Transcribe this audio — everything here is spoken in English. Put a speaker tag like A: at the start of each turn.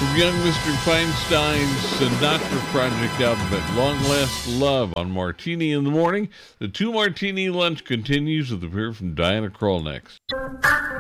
A: From young Mr. Feinstein's Sinatra Project album at Long Last Love on Martini in the Morning. The Two Martini Lunch continues with the beer from Diana Kroll next.